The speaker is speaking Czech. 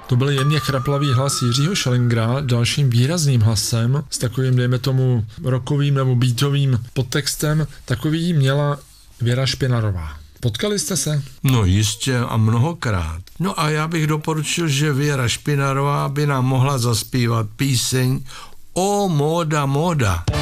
To byl jemně chraplavý hlas Jiřího Schellingra, dalším výrazným hlasem s takovým, dejme tomu, rockovým nebo beatovým podtextem. Takový měla Věra Špinarová. Potkali jste se? No jistě a mnohokrát. No a já bych doporučil, že Věra Špinarová by nám mohla zaspívat píseň O móda, móda.